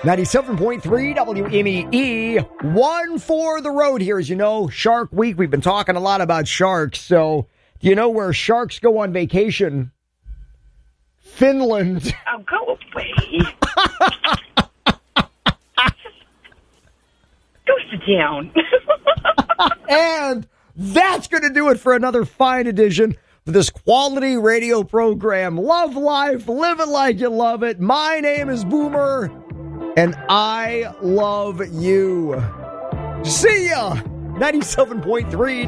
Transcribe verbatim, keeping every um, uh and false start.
ninety-seven point three W M E E, one for the road here. As you know, Shark Week, we've been talking a lot about sharks. So, do you know where sharks go on vacation? Finland. Oh, go away. Go sit down. And that's going to do it for another fine edition of this quality radio program. Love life, live it like you love it. My name is Boomer, and I love you. See ya. ninety-seven point three